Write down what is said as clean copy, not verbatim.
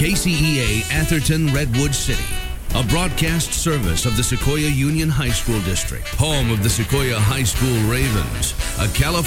KCEA Atherton Redwood City, a broadcast service of the Sequoia Union High School District, home of the Sequoia High School Ravens, a California